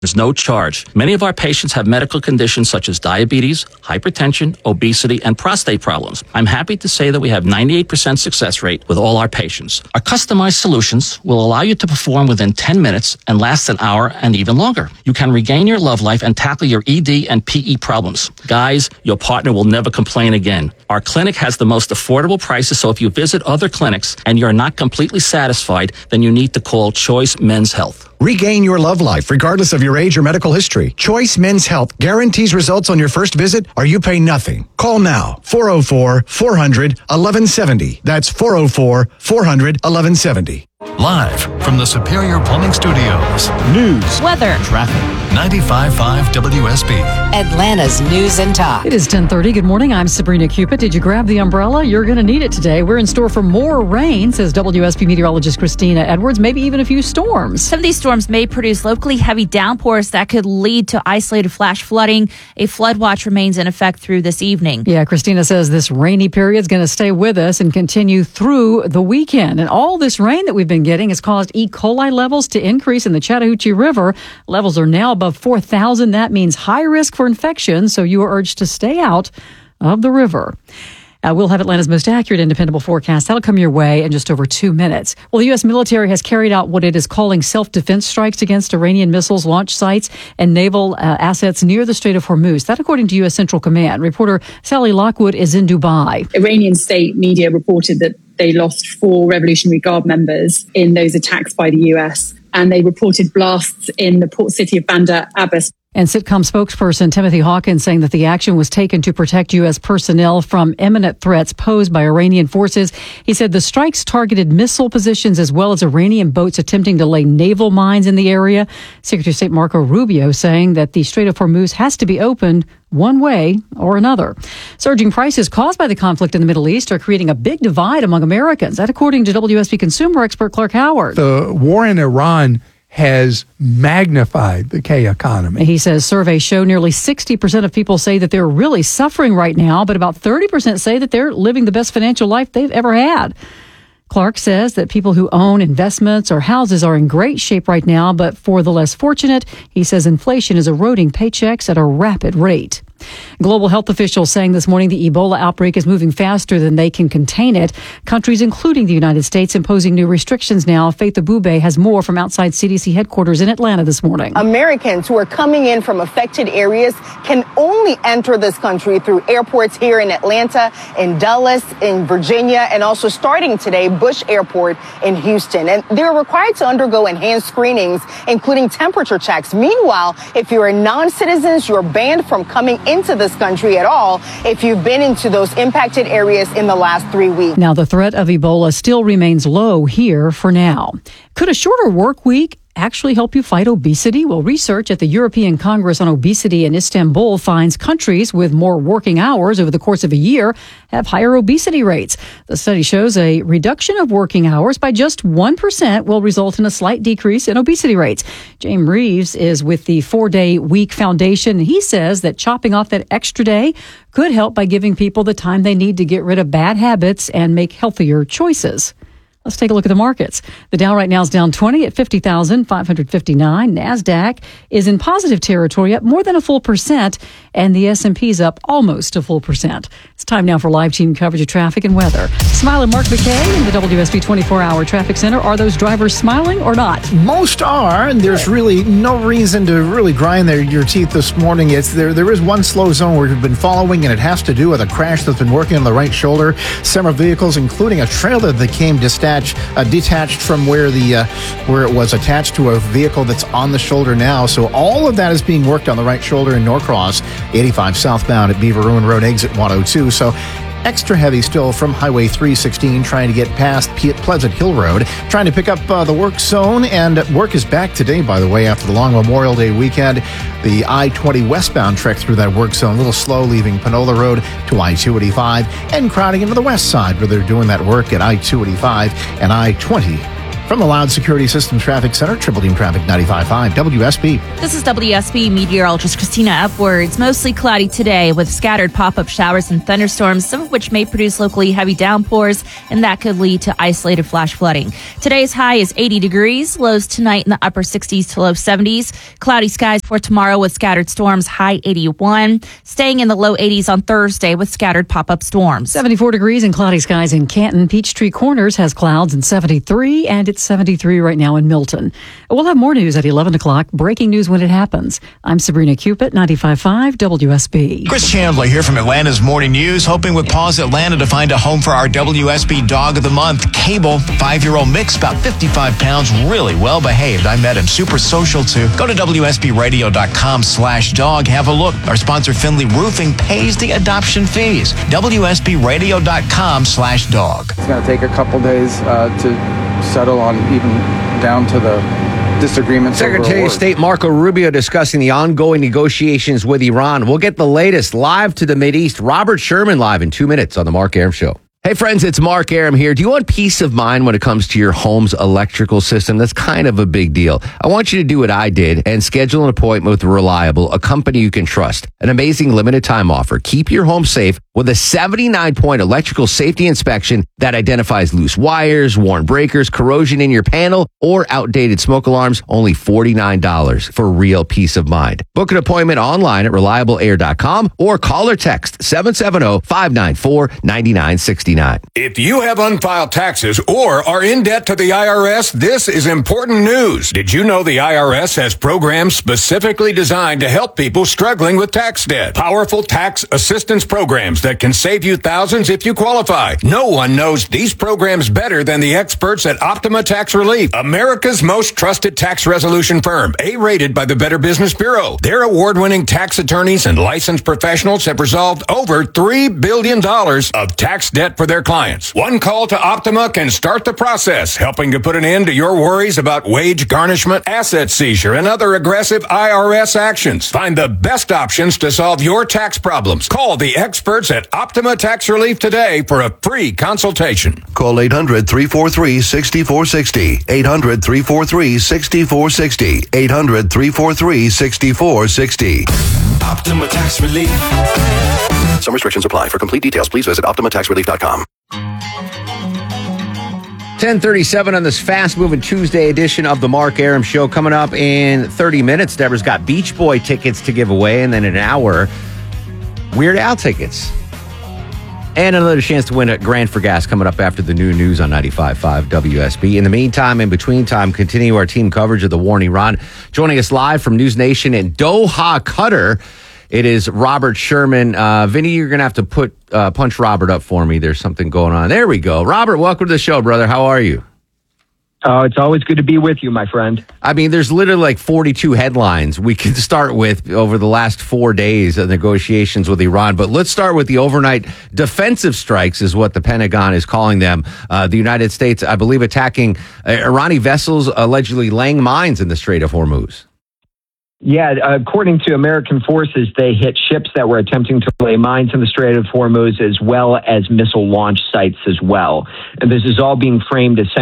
There's no charge. Many of our patients have medical conditions such as diabetes, hypertension, obesity, and prostate problems. I'm happy to say that we have 98% success rate with all our patients. Our customized solutions will allow you to perform within 10 minutes and last an hour and even longer. You can regain your love life and tackle your ED and PE problems. Guys, your partner will never complain again. Our clinic has the most affordable prices, so if you visit other clinics and you're not completely satisfied, then you need to call Choice Men's Health. Regain your love life regardless of your age or medical history. Choice Men's Health guarantees results on your first visit or you pay nothing. Call now. 404-400-1170. That's 404-400-1170. Live from the Superior Plumbing Studios. News, weather, traffic. 95.5 WSB. Atlanta's News and Talk. It is 10:30. Good morning. I'm Sabrina Cupid. Did you grab the umbrella? You're going to need it today. We're in store for more rain, says WSB meteorologist Christina Edwards. Maybe even a few storms. Some of these storms may produce locally heavy downpours that could lead to isolated flash flooding. A flood watch remains in effect through this evening. Yeah, Christina says this rainy period is going to stay with us and continue through the weekend. And all this rain that we've been getting has caused E. coli levels to increase in the Chattahoochee River. Levels are now above 4,000. That means high risk for infection, so you are urged to stay out of the river. We'll have Atlanta's most accurate and dependable forecast. That'll come your way in just over 2 minutes. Well, the U.S. military has carried out what it is calling self-defense strikes against Iranian missiles, launch sites, and naval assets near the Strait of Hormuz. That according to U.S. Central Command. Reporter Sally Lockwood is in Dubai. Iranian state media reported that they lost 4 Revolutionary Guard members in those attacks by the U.S., and they reported blasts in the port city of Bandar Abbas. And Sitcom spokesperson Timothy Hawkins saying that the action was taken to protect U.S. personnel from imminent threats posed by Iranian forces. He said the strikes targeted missile positions as well as Iranian boats attempting to lay naval mines in the area. Secretary of State Marco Rubio saying that the Strait of Hormuz has to be opened one way or another. Surging prices caused by the conflict in the Middle East are creating a big divide among Americans. That according to WSB consumer expert Clark Howard. The war in Iran has magnified the K economy. He says surveys show nearly 60% of people say that they're really suffering right now, but about 30% say that they're living the best financial life they've ever had. Clark says that people who own investments or houses are in great shape right now, but for the less fortunate, he says inflation is eroding paychecks at a rapid rate. Global health officials saying this morning the Ebola outbreak is moving faster than they can contain it. Countries, including the United States, imposing new restrictions now. Faith Abube has more from outside CDC headquarters in Atlanta this morning. Americans who are coming in from affected areas can only enter this country through airports here in Atlanta, in Dulles, in Virginia, and also starting today, Bush Airport in Houston. And they're required to undergo enhanced screenings, including temperature checks. Meanwhile, if you're a non-citizen, you're banned from coming into this country at all if you've been into those impacted areas in the last 3 weeks. Now, the threat of Ebola still remains low here for now. Could a shorter work week actually help you fight obesity? Well, research at the European Congress on Obesity in Istanbul finds countries with more working hours over the course of a year have higher obesity rates. The study shows a reduction of working hours by just 1% will result in a slight decrease in obesity rates. James Reeves is with the 4-Day Week Foundation, and he says that chopping off that extra day could help by giving people the time they need to get rid of bad habits and make healthier choices. Let's take a look at the markets. The Dow right now is down 20 at 50,559. NASDAQ is in positive territory, up more than a full percent, and the S&P is up almost a full percent. It's time now for live team coverage of traffic and weather. Smile and Mark McKay in the WSB 24-hour traffic center. Are those drivers smiling or not? Most are, and there's really no reason to really grind your teeth this morning. There is one slow zone we've been following, and it has to do with a crash that's been working on the right shoulder. Several vehicles, including a trailer that came detached from where it was attached to a vehicle that's on the shoulder now. So all of that is being worked on the right shoulder in Norcross, 85 southbound at Beaver Ruin Road, exit 102. So extra heavy still from Highway 316 trying to get past Pleasant Hill Road, trying to pick up the work zone. And work is back today, by the way, after the long Memorial Day weekend. The I-20 westbound trek through that work zone, a little slow, leaving Panola Road to I-285 and crowding into the west side where they're doing that work at I-285 and I-20 From the Loud Security Systems Traffic Center, Triple Team Traffic 95.5 WSB. This is WSB meteorologist Christina Upwards. Mostly cloudy today with scattered pop-up showers and thunderstorms, some of which may produce locally heavy downpours, and that could lead to isolated flash flooding. Today's high is 80 degrees, lows tonight in the upper 60s to low 70s. Cloudy skies for tomorrow with scattered storms, high 81. Staying in the low 80s on Thursday with scattered pop-up storms. 74 degrees and cloudy skies in Canton. Peachtree Corners has clouds and 73, and it's 73 right now in Milton. We'll have more news at 11 o'clock. Breaking news when it happens. I'm Sabrina Cupid, 95.5 WSB. Chris Chandler here from Atlanta's Morning News, hoping with Paws Atlanta to find a home for our WSB Dog of the Month. Cable, 5-year-old mix, about 55 pounds, really well behaved. I met him, super social too. Go to WSBradio.com/dog. Have a look. Our sponsor, Finley Roofing, pays the adoption fees. WSBradio.com/dog. It's going to take a couple days to settle on even down to the disagreements. Secretary of State Marco Rubio discussing the ongoing negotiations with Iran. We'll get the latest live to the Mideast. Robert Sherman live in 2 minutes on the Mark Arum Show. Hey friends, it's Mark Arum here. Do you want peace of mind when it comes to your home's electrical system? That's kind of a big deal. I want you to do what I did and schedule an appointment with Reliable, a company you can trust. An amazing limited time offer. Keep your home safe with a 79-point electrical safety inspection that identifies loose wires, worn breakers, corrosion in your panel, or outdated smoke alarms. Only $49 for real peace of mind. Book an appointment online at reliableair.com or call or text 770-594-9969. If you have unfiled taxes or are in debt to the IRS, this is important news. Did you know the IRS has programs specifically designed to help people struggling with tax debt? Powerful tax assistance programs that can save you thousands if you qualify. No one knows these programs better than the experts at Optima Tax Relief, America's most trusted tax resolution firm, A-rated by the Better Business Bureau. Their award-winning tax attorneys and licensed professionals have resolved over $3 billion of tax debt for their clients. One call to Optima can start the process, helping to put an end to your worries about wage garnishment, asset seizure, and other aggressive IRS actions. Find the best options to solve your tax problems. Call the experts at Optima Tax Relief today for a free consultation. Call 800-343-6460. 800-343-6460. 800-343-6460. Optima Tax Relief. Some restrictions apply. For complete details, please visit OptimaTaxRelief.com. 10:37 on this fast-moving Tuesday edition of the Mark Arum Show. Coming up in 30 minutes, Deborah's got Beach Boy tickets to give away, and then in an hour, Weird Al tickets. And another chance to win a grand for gas coming up after the new news on 95.5 WSB. In the meantime, in between time, continue our team coverage of the war in Iran. Joining us live from News Nation in Doha, Qatar, it is Robert Sherman. Vinny, you're going to have to punch Robert up for me. There's something going on. There we go. Robert, welcome to the show, brother. How are you? Oh, it's always good to be with you, my friend. I mean, there's literally like 42 headlines we can start with over the last 4 days of negotiations with Iran. But let's start with the overnight defensive strikes is what the Pentagon is calling them. The United States, I believe, attacking Iranian vessels allegedly laying mines in the Strait of Hormuz. Yeah, according to American forces, they hit ships that were attempting to lay mines in the Strait of Hormuz, as well as missile launch sites as well. And this is all being framed as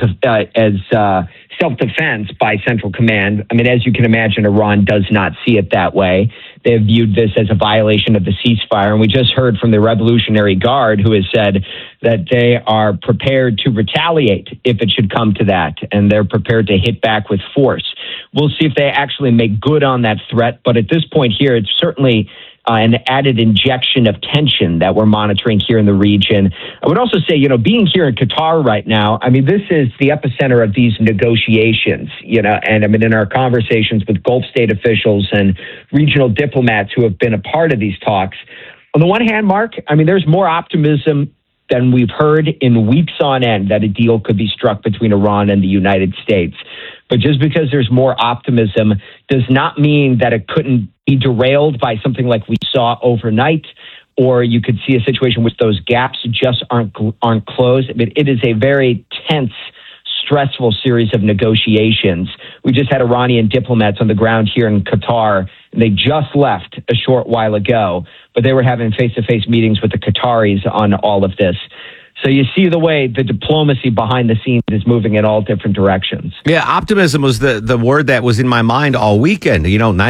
self-defense by Central Command. I mean, as you can imagine, Iran does not see it that way. They have viewed this as a violation of the ceasefire. And we just heard from the Revolutionary Guard, who has said that they are prepared to retaliate if it should come to that. And they're prepared to hit back with force. We'll see if they actually make good on that threat. But at this point here, it's certainly an added injection of tension that we're monitoring here in the region. I would also say, being here in Qatar right now, I mean, this is the epicenter of these negotiations, and I mean, in our conversations with Gulf state officials and regional diplomats who have been a part of these talks. On the one hand, Mark, I mean, there's more optimism than we've heard in weeks on end that a deal could be struck between Iran and the United States. But just because there's more optimism does not mean that it couldn't be derailed by something like we saw overnight, or you could see a situation where those gaps just aren't closed. I mean, it is a very tense, stressful series of negotiations. We just had Iranian diplomats on the ground here in Qatar, and they just left a short while ago, but they were having face-to-face meetings with the Qataris on all of this. So you see the way the diplomacy behind the scenes is moving in all different directions. Yeah, optimism was the word that was in my mind all weekend.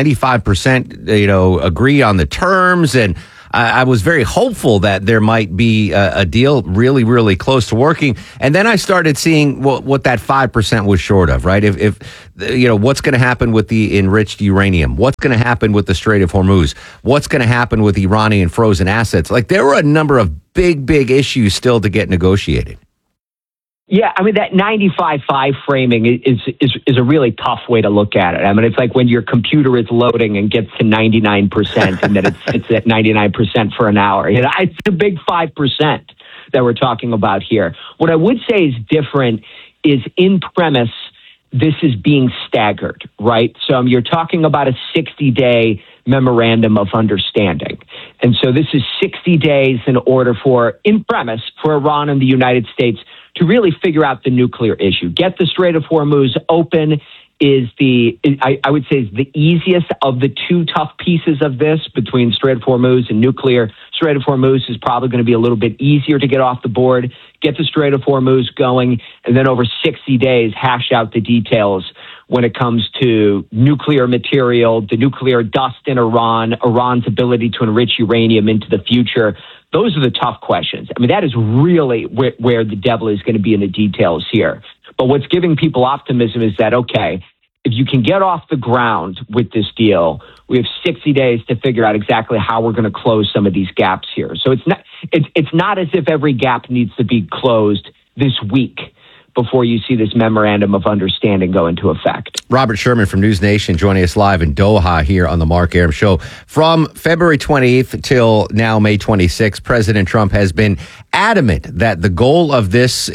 95%, agree on the terms, and I was very hopeful that there might be a deal really, really close to working. And then I started seeing what that 5% was short of, right? If what's going to happen with the enriched uranium? What's going to happen with the Strait of Hormuz? What's going to happen with Iranian frozen assets? Like, there were a number of big issues still to get negotiated. Yeah, I mean, that 95-5 framing is a really tough way to look at it. I mean, it's like when your computer is loading and gets to 99% and then it sits at 99% for an hour. It's a big 5% that we're talking about here. What I would say is different is, in premise, this is being staggered, right? So you're talking about a 60-day memorandum of understanding. And so this is 60 days in order for, in premise, for Iran and the United States to really figure out the nuclear issue. Get the Strait of Hormuz open is I would say is the easiest of the two tough pieces of this between Strait of Hormuz and nuclear. Strait of Hormuz is probably going to be a little bit easier to get off the board, get the Strait of Hormuz going, and then over 60 days, hash out the details when it comes to nuclear material, the nuclear dust in Iran, Iran's ability to enrich uranium into the future. Those are the tough questions. I mean, that is really where the devil is going to be in the details here. But what's giving people optimism is that, okay, if you can get off the ground with this deal, we have 60 days to figure out exactly how we're going to close some of these gaps here. So it's not as if every gap needs to be closed this week before you see this memorandum of understanding go into effect. Robert Sherman from News Nation joining us live in Doha here on the Mark Arum Show. From February 28th till now May 26th, President Trump has been adamant that the goal of this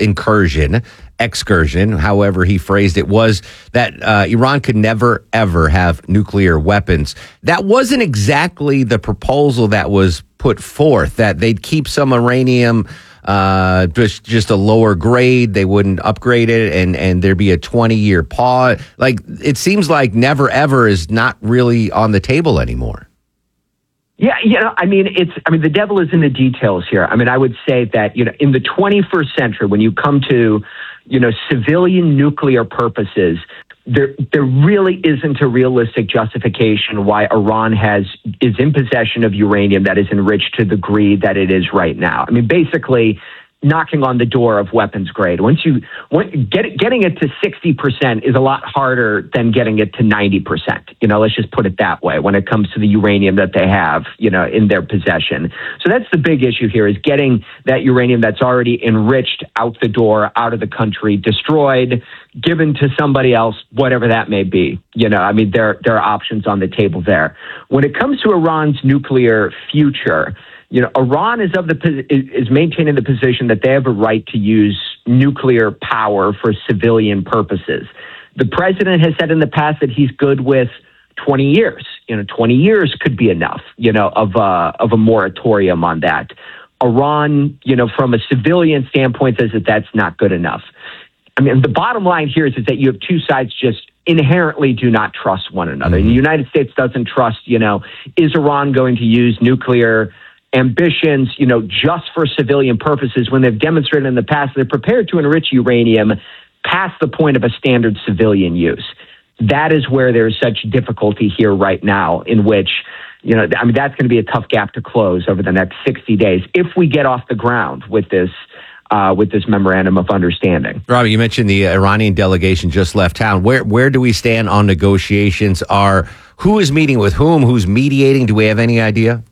excursion, however he phrased it, was that Iran could never, ever have nuclear weapons. That wasn't exactly the proposal that was put forth, that they'd keep some uranium just a lower grade, they wouldn't upgrade it, and there'd be a 20-year pause. Like, it seems like never ever is not really on the table anymore. Yeah, the devil is in the details here. I mean, I would say that, in the 21st century, when you come to, civilian nuclear purposes, there really isn't a realistic justification why Iran is in possession of uranium that is enriched to the degree that it is right now. I mean, basically knocking on the door of weapons grade. Getting it to 60% is a lot harder than getting it to 90%. Let's just put it that way when it comes to the uranium that they have, in their possession. So that's the big issue here, is getting that uranium that's already enriched out the door, out of the country, destroyed, given to somebody else, whatever that may be. There are options on the table there. When it comes to Iran's nuclear future, Iran is maintaining the position that they have a right to use nuclear power for civilian purposes. The president has said in the past that he's good with 20 years. 20 years could be enough, of a moratorium on that. Iran, from a civilian standpoint, says that that's not good enough. I mean, the bottom line here is that you have two sides just inherently do not trust one another. The United States doesn't trust, is Iran going to use nuclear ambitions, just for civilian purposes, when they've demonstrated in the past they're prepared to enrich uranium past the point of a standard civilian use. That is where there's such difficulty here right now, in which, that's going to be a tough gap to close over the next 60 days if we get off the ground with this memorandum of understanding. Robert, you mentioned the Iranian delegation just left town. Where do we stand on negotiations? Who is meeting with whom? Who's mediating? Do we have any idea?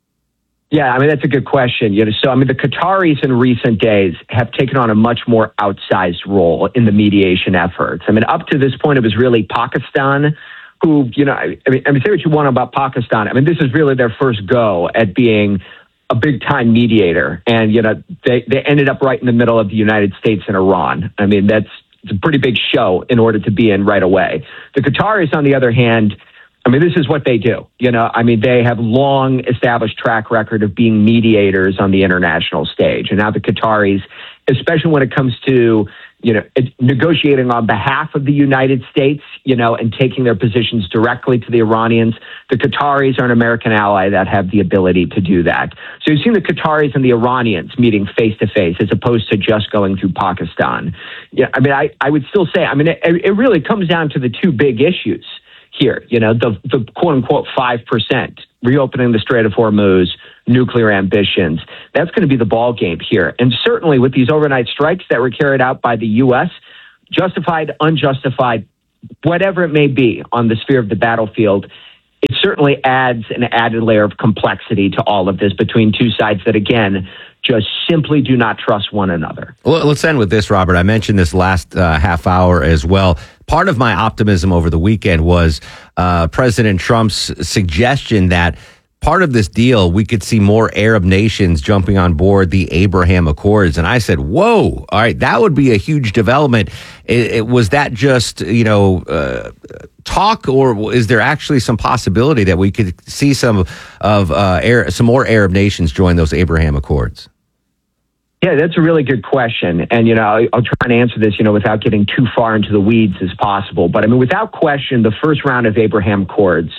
Yeah, that's a good question. The Qataris in recent days have taken on a much more outsized role in the mediation efforts. Up to this point, it was really Pakistan who, say what you want about Pakistan. this is really their first go at being a big time mediator. And, they ended up right in the middle of the United States and Iran. It's a pretty big show in order to be in right away. The Qataris, on the other hand, this is what they do. They have long established track record of being mediators on the international stage. And now the Qataris, especially when it comes to negotiating on behalf of the United States, and taking their positions directly to the Iranians. The Qataris are an American ally that have the ability to do that. So you've seen the Qataris and the Iranians meeting face to face as opposed to just going through Pakistan. Yeah, I would still say, it really comes down to the two big issues here, the quote unquote 5%, reopening the Strait of Hormuz, nuclear ambitions. That's going to be the ball game here. And certainly with these overnight strikes that were carried out by the U.S., justified, unjustified, whatever it may be on the sphere of the battlefield, it certainly adds an added layer of complexity to all of this between two sides that, again, just simply do not trust one another. Well, let's end with this, Robert. I mentioned this last half hour as well. Part of my optimism over the weekend was President Trump's suggestion that part of this deal, we could see more Arab nations jumping on board the Abraham Accords. And I said, whoa, all right, that would be a huge development. Was that just, talk, or is there actually some possibility that we could see some more Arab nations join those Abraham Accords? Yeah, that's a really good question. And, I'll try and answer this, without getting too far into the weeds as possible. But without question, the first round of Abraham Accords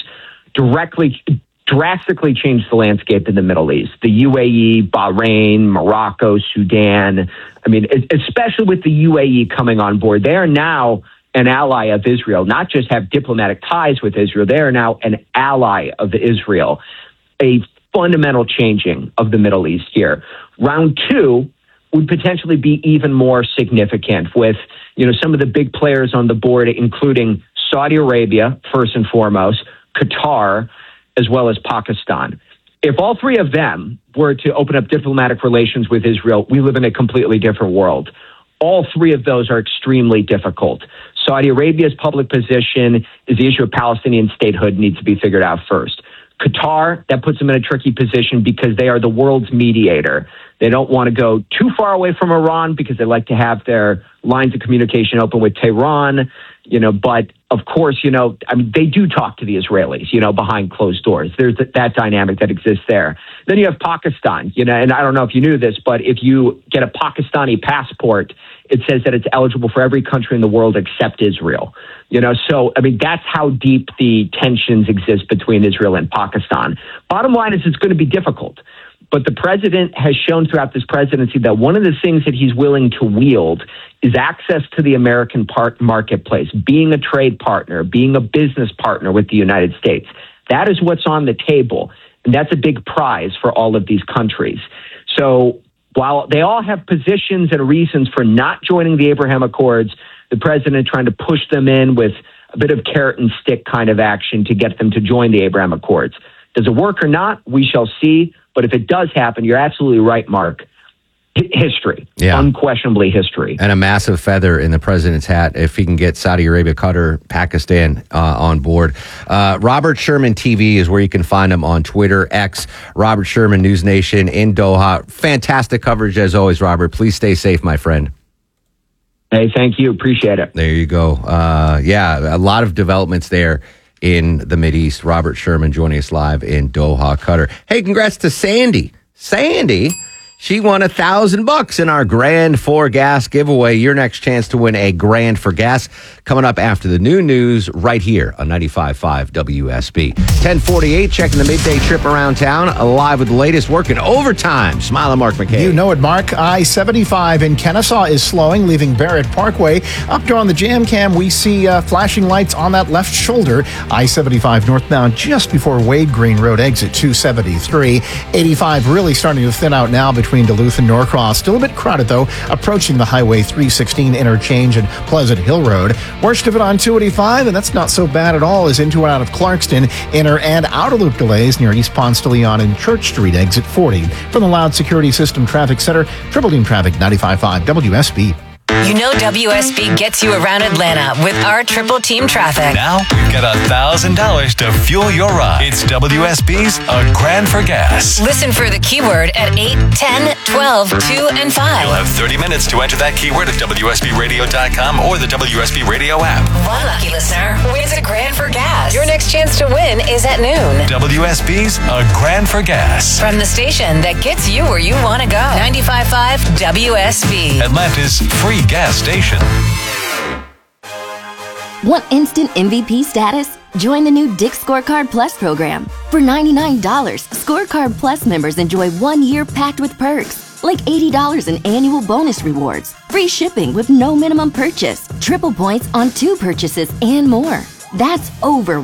drastically changed the landscape in the Middle East. The UAE, Bahrain, Morocco, Sudan. Especially with the UAE coming on board, they are now an ally of Israel, not just have diplomatic ties with Israel. They are now an ally of Israel. A fundamental changing of the Middle East here. Round two would potentially be even more significant with, some of the big players on the board, including Saudi Arabia, first and foremost, Qatar, as well as Pakistan. If all three of them were to open up diplomatic relations with Israel, we live in a completely different world. All three of those are extremely difficult. Saudi Arabia's public position is the issue of Palestinian statehood needs to be figured out first. Qatar, that puts them in a tricky position because they are the world's mediator. They don't want to go too far away from Iran because they like to have their lines of communication open with Tehran, but of course, they do talk to the Israelis, behind closed doors. There's that dynamic that exists there. Then you have Pakistan, and I don't know if you knew this, but if you get a Pakistani passport, it says that it's eligible for every country in the world except Israel. So that's how deep the tensions exist between Israel and Pakistan. Bottom line is it's going to be difficult. But the president has shown throughout this presidency that one of the things that he's willing to wield is access to the American marketplace, being a trade partner, being a business partner with the United States. That is what's on the table. And that's a big prize for all of these countries. So while they all have positions and reasons for not joining the Abraham Accords, the president trying to push them in with a bit of carrot and stick kind of action to get them to join the Abraham Accords. Does it work or not? We shall see. But if it does happen, you're absolutely right, Mark. History, unquestionably history. And a massive feather in the president's hat if he can get Saudi Arabia, Qatar, Pakistan on board. Robert Sherman TV is where you can find him on Twitter, X, Robert Sherman News Nation in Doha. Fantastic coverage as always, Robert. Please stay safe, my friend. Hey, thank you. Appreciate it. There you go. A lot of developments there in the Mideast. Robert Sherman joining us live in Doha, Qatar. Hey, congrats to Sandy. Sandy, she won $1,000 in our Grand for Gas giveaway. Your next chance to win a Grand for Gas coming up after the new news right here on 95.5 WSB. 10:48, checking the midday trip around town, live with the latest, working overtime. Smile and Mark McKay. You know it, Mark. I-75 in Kennesaw is slowing, leaving Barrett Parkway. Up there on the jam cam, we see flashing lights on that left shoulder. I-75 northbound just before Wade Green Road, exit 273. 85 really starting to thin out now between Duluth and Norcross. Still a bit crowded, though, approaching the Highway 316 interchange and Pleasant Hill Road. Worst of it on 285, and that's not so bad at all, is into and out of Clarkston. Inner and outer loop delays near East Ponce de Leon and Church Street, exit 40. From the Loud Security System Traffic Center, Triple Team Traffic 95.5 WSB. You know WSB gets you around Atlanta with our Triple Team Traffic. Now we've got $1,000 to fuel your ride. It's WSB's A Grand for Gas. Listen for the keyword at 8, 10, 12, 2, and 5. You'll have 30 minutes to enter that keyword at WSBRadio.com or the WSB Radio app. One lucky listener wins a Grand for Gas. Your next chance to win is at noon. WSB's A Grand for Gas. From the station that gets you where you want to go. 95.5 WSB. Atlanta's free gas station. Want instant MVP status? Join the new Dick's Scorecard Plus program. For $99, Scorecard Plus members enjoy 1 year packed with perks, like $80 in annual bonus rewards, free shipping with no minimum purchase, triple points on 2 purchases, and more. That's over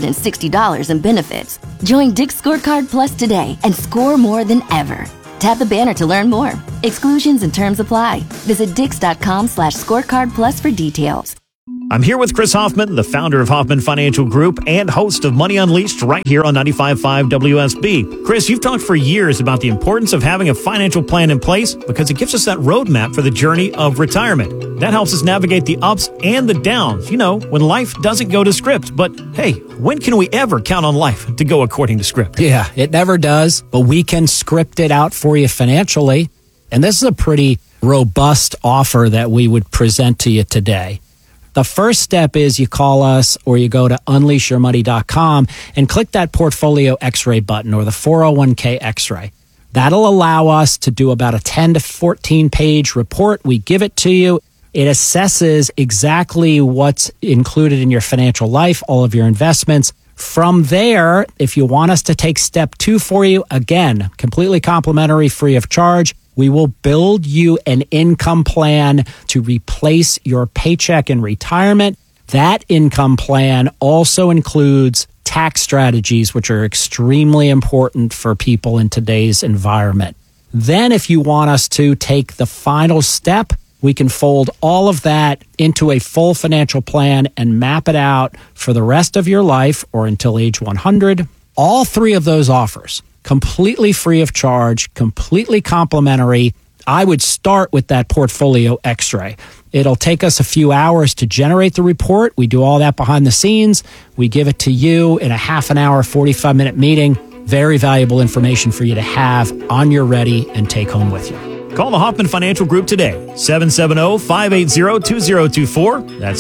$160 in benefits. Join Dick's Scorecard Plus today and score more than ever. Tap the banner to learn more. Exclusions and terms apply. Visit dix.com/scorecard plus for details. I'm here with Chris Hoffman, the founder of Hoffman Financial Group and host of Money Unleashed right here on 95.5 WSB. Chris, you've talked for years about the importance of having a financial plan in place because it gives us that roadmap for the journey of retirement. That helps us navigate the ups and the downs, when life doesn't go to script. But hey, when can we ever count on life to go according to script? Yeah, it never does, but we can script it out for you financially. And this is a pretty robust offer that we would present to you today. The first step is you call us or you go to unleashyourmoney.com and click that portfolio x-ray button or the 401k x-ray. That'll allow us to do about a 10 to 14 page report. We give it to you. It assesses exactly what's included in your financial life, all of your investments. From there, if you want us to take step 2 for you, again, completely complimentary, free of charge, we will build you an income plan to replace your paycheck in retirement. That income plan also includes tax strategies, which are extremely important for people in today's environment. Then if you want us to take the final step, we can fold all of that into a full financial plan and map it out for the rest of your life or until age 100. All 3 of those offers, completely free of charge, completely complimentary. I would start with that portfolio x-ray. It'll take us a few hours to generate the report. We do all that behind the scenes. We give it to you in a half an hour, 45-minute meeting. Very valuable information for you to have on your ready and take home with you. Call the Hoffman Financial Group today, 770-580-2024. That's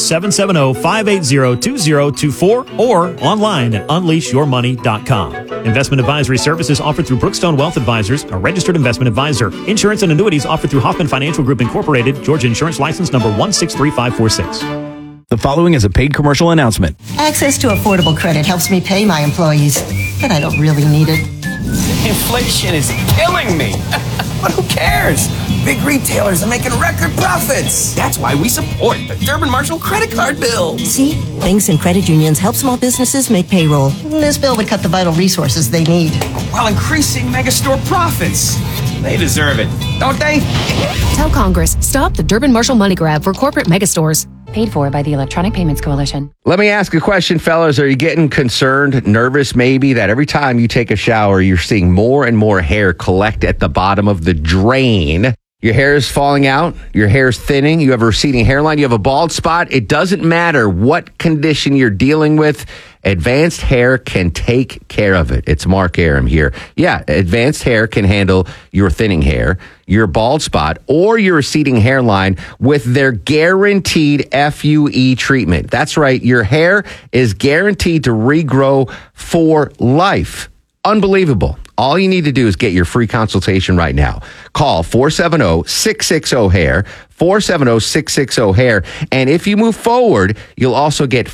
770-580-2024 or online at unleashyourmoney.com. Investment advisory services offered through Brookstone Wealth Advisors, a registered investment advisor. Insurance and annuities offered through Hoffman Financial Group Incorporated, Georgia Insurance License number 163546. The following is a paid commercial announcement. Access to affordable credit helps me pay my employees, but I don't really need it. Inflation is killing me. But who cares? Big retailers are making record profits. That's why we support the Durbin Marshall credit card bill. See? Banks and credit unions help small businesses make payroll. This bill would cut the vital resources they need, while increasing megastore profits. They deserve it, don't they? Tell Congress, stop the Durbin Marshall money grab for corporate megastores. Paid for by the Electronic Payments Coalition. Let me ask a question, fellas. Are you getting concerned, nervous maybe, that every time you take a shower, you're seeing more and more hair collect at the bottom of the drain? Your hair is falling out. Your hair is thinning. You have a receding hairline. You have a bald spot. It doesn't matter what condition you're dealing with. Advanced Hair can take care of it. It's Mark Arum here. Yeah, Advanced Hair can handle your thinning hair, your bald spot, or your receding hairline with their guaranteed FUE treatment. That's right. Your hair is guaranteed to regrow for life. Unbelievable. All you need to do is get your free consultation right now. Call 470-660-HAIR, 470-660-HAIR. And if you move forward, you'll also get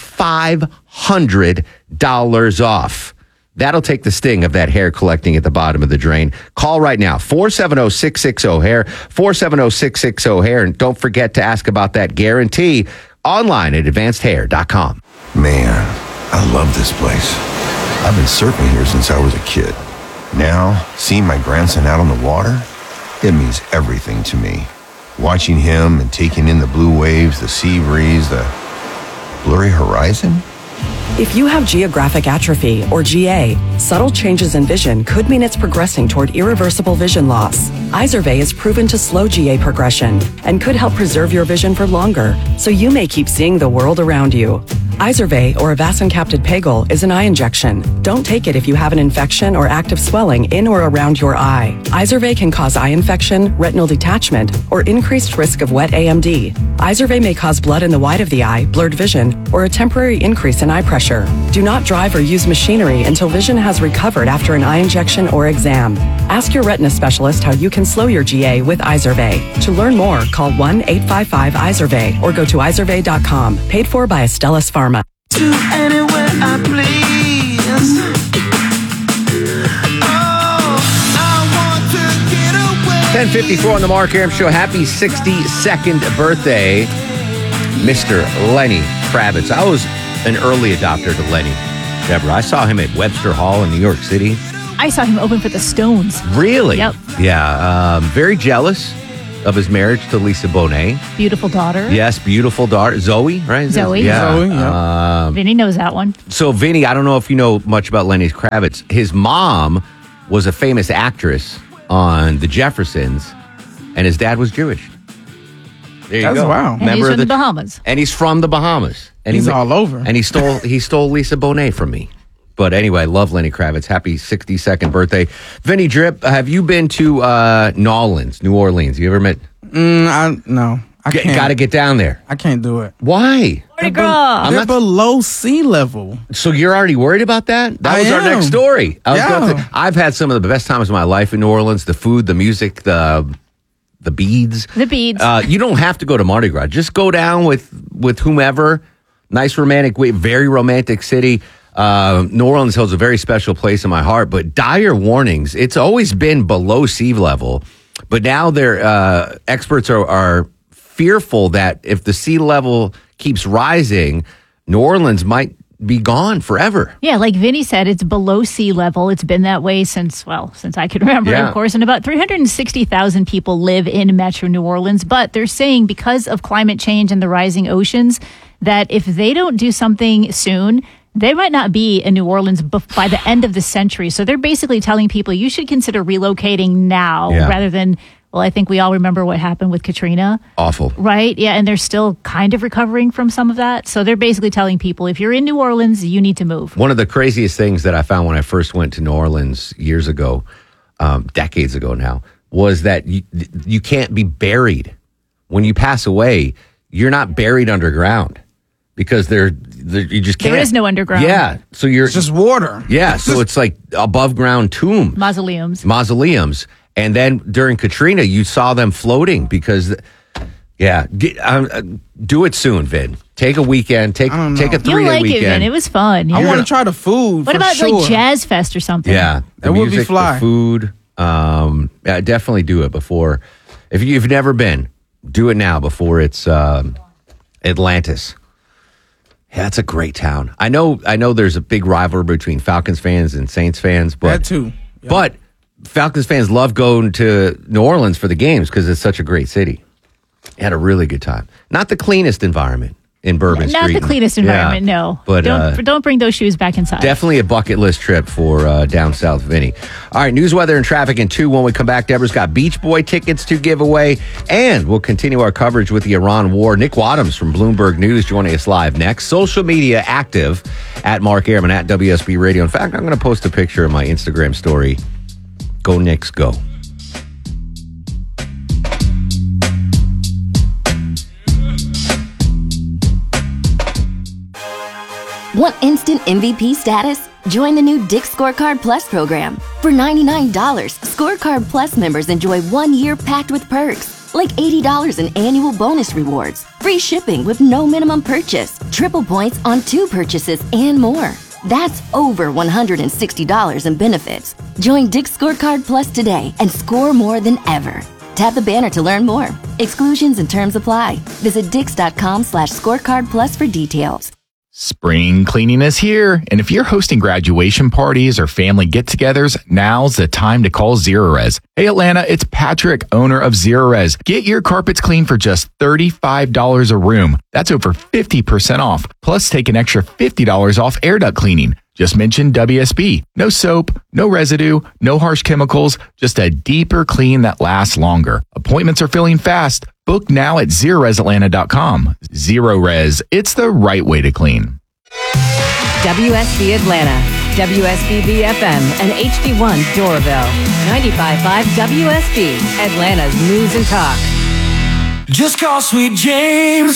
$500 off. That'll take the sting of that hair collecting at the bottom of the drain. Call right now, 470-660-HAIR, 470-660-HAIR. And don't forget to ask about that guarantee online at advancedhair.com. Man, I love this place. I've been surfing here since I was a kid. Now, seeing my grandson out on the water, it means everything to me. Watching him and taking in the blue waves, the sea breeze, the blurry horizon. If you have geographic atrophy, or GA, subtle changes in vision could mean it's progressing toward irreversible vision loss. Izervay is proven to slow GA progression and could help preserve your vision for longer, so you may keep seeing the world around you. Izervay, or avacincaptad pegol, is an eye injection. Don't take it if you have an infection or active swelling in or around your eye. Izervay can cause eye infection, retinal detachment, or increased risk of wet AMD. Izervay may cause blood in the white of the eye, blurred vision, or a temporary increase in eye pressure. Do not drive or use machinery until vision has recovered after an eye injection or exam. Ask your retina specialist how you can slow your GA with Izervay. To learn more, call 1-855-IZERVAY or go to izervay.com. Paid for by Astellas Pharma. To anywhere I please. Oh, I want to get away. 10:54 on the Mark Arum Show. Happy 62nd birthday, Mr. Lenny Kravitz. I was an early adopter to Lenny, Deborah. I saw him at Webster Hall in New York City. I saw him open for the Stones. Really? Yep. Yeah. Very jealous of his marriage to Lisa Bonet. Beautiful daughter. Yes, beautiful daughter. Zoe, right? Zoe. Yeah. Zoe, yeah. Vinny knows that one. So, Vinny, I don't know if you know much about Lenny Kravitz. His mom was a famous actress on The Jeffersons, and his dad was Jewish. There you That's go. wow. And he's from the Bahamas. And he's from the Bahamas. And He's all over. And he stole Lisa Bonet from me. But anyway, I love Lenny Kravitz. Happy 62nd birthday. Vinny Drip, have you been to New Orleans? You ever met? No. I can't. Got to get down there. I can't do it. Why? They're below sea level. So you're already worried about that? That was our next story. I've had some of the best times of my life in New Orleans. The food, the music, the beads. The beads. You don't have to go to Mardi Gras. Just go down with whomever. Nice romantic way. Very romantic city. New Orleans holds a very special place in my heart, but dire warnings. It's always been below sea level, but now experts are fearful that if the sea level keeps rising, New Orleans might be gone forever. Yeah, like Vinny said, it's below sea level. It's been that way since I can remember, of course. And about 360,000 people live in Metro New Orleans. But they're saying because of climate change and the rising oceans, that if they don't do something soon, they might not be in New Orleans by the end of the century. So they're basically telling people you should consider relocating now rather than, well, I think we all remember what happened with Katrina. Awful. Right? Yeah, and they're still kind of recovering from some of that. So they're basically telling people, if you're in New Orleans, you need to move. One of the craziest things that I found when I first went to New Orleans years ago, decades ago now, was that you can't be buried. When you pass away, you're not buried underground. Because you just can't. There is no underground. Yeah. So it's just water. Yeah. So it's like above ground tombs. Mausoleums. And then during Katrina, you saw them floating because, do it soon, Vin. Take a weekend. Take a 3-day You'll like weekend. it, Vin. It was fun. I want to try the food. What about like Jazz Fest or something? Yeah. That would be fly. The food. Definitely do it before. If you've never been, do it now before it's Atlantis. Yeah, that's a great town. I know there's a big rivalry between Falcons fans and Saints fans, but that too. Yeah. But Falcons fans love going to New Orleans for the games because it's such a great city. Had a really good time. Not the cleanest environment in Bourbon Street. Not the cleanest environment, no. But don't bring those shoes back inside. Definitely a bucket list trip for down south, Vinny. All right, news, weather, and traffic in 2. When we come back, Deborah's got Beach Boy tickets to give away, and we'll continue our coverage with the Iran war. Nick Wadhams from Bloomberg News joining us live next. Social media active at Mark Arum at WSB Radio. In fact, I'm going to post a picture of my Instagram story. Go Knicks, go. Want instant MVP status? Join the new Dick's Scorecard Plus program. For $99, Scorecard Plus members enjoy 1 year packed with perks, like $80 in annual bonus rewards, free shipping with no minimum purchase, triple points on 2 purchases, and more. That's over $160 in benefits. Join Dick's Scorecard Plus today and score more than ever. Tap the banner to learn more. Exclusions and terms apply. Visit dix.com/scorecard plus for details. Spring cleaning is here, and if you're hosting graduation parties or family get-togethers, now's the time to call Zerorez. Hey Atlanta, it's Patrick, owner of Zerorez. Get your carpets clean for just $35 a room. That's over 50% off. Plus, take an extra $50 off air duct cleaning. Just mention WSB. No soap, no residue, no harsh chemicals, just a deeper clean that lasts longer. Appointments are filling fast. Book now at ZerorezAtlanta.com. Zerorez, it's the right way to clean. WSB Atlanta, WSB BFM, and HD1 Doraville. 95.5 WSB, Atlanta's News and Talk. Just call Sweet James